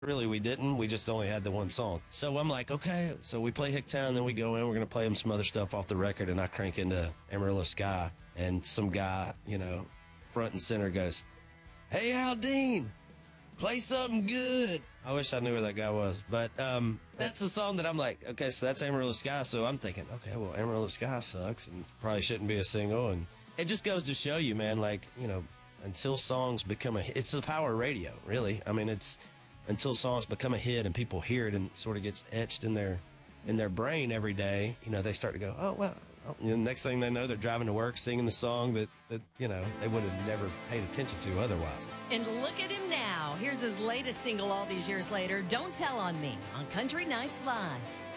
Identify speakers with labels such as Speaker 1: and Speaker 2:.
Speaker 1: Really, we didn't. We just only had the one song. So I'm like, okay. So we play Hicktown, then we go in. We're going to play them some other stuff off the record, and I crank into Amarillo Sky, and some guy, front and center goes, "Hey, Aldine, play something good." I wish I knew where that guy was, but that's a song that I'm like, okay, so that's Amarillo Sky. So I'm thinking, okay, well, Amarillo Sky sucks and probably shouldn't be a single. And it just goes to show you, man, like, until songs become it's the power of radio, really. I mean, it's until songs become a hit and people hear it and it sort of gets etched in their brain every day, they start to go, oh, well, next thing they know, they're driving to work singing the song that they would have never paid attention to otherwise.
Speaker 2: And look at him now. Here's his latest single all these years later, Don't Tell on Me, on Country Nights Live.